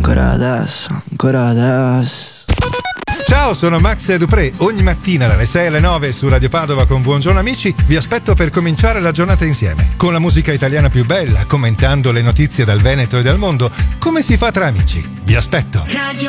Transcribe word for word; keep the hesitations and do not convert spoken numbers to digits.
ancora adesso, ancora adesso. Ciao, sono Max Dupré. Ogni mattina dalle sei alle nove su Radio Padova con Buongiorno Amici vi aspetto per cominciare la giornata insieme, con la musica italiana più bella, commentando le notizie dal Veneto e dal mondo, come si fa tra amici. Vi aspetto. Radio